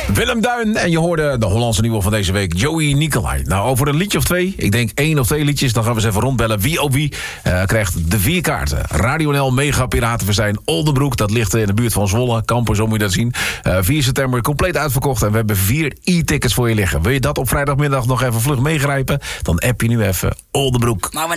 Willem Duin en je hoorde de Hollandse nieuwe van deze week, Joey Nicolai. Nou, over een liedje of twee, ik denk 1 of 2 liedjes, dan gaan we eens even rondbellen. Wie op wie krijgt de 4 kaarten. Radio NL Mega Piratenfestijn Oldenbroek, dat ligt in de buurt van Zwolle. Campus, zo moet je dat zien. 4 september, compleet uitverkocht en we hebben 4 e-tickets voor je liggen. Wil je dat op vrijdagmiddag nog even vlug meegrijpen? Dan app je nu even Oldenbroek. Maar